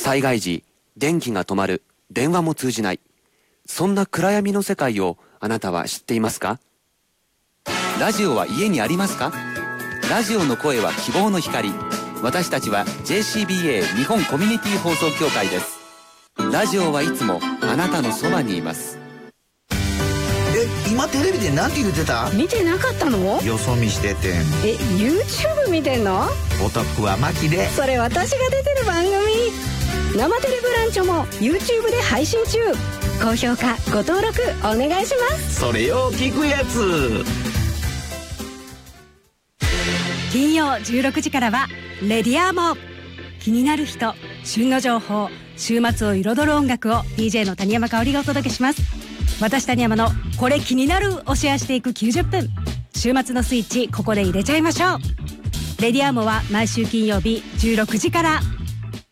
災害時、電気が止まる、電話も通じない。そんな暗闇の世界をあなたは知っていますか？ラジオは家にありますか？ラジオの声は希望の光。私たちは JCBA 日本コミュニティ放送協会です。ラジオはいつもあなたのそばにいます。 今テレビで何て言ってた？ 見てなかったの？ よそ見しててん。 YouTube 見てんの？ お得はマキで。 それ私が出てる番組。生テレブランチョも YouTube で配信中。高評価ご登録お願いします。 それよ聞くやつ。 金曜16時からはレディアーモ。気になる人、旬の情報、週末を彩る音楽を DJ の谷山香織がお届けします。私谷山のこれ気になるをシェアしていく90分。週末のスイッチここで入れちゃいましょう。レディアーモは毎週金曜日16時から。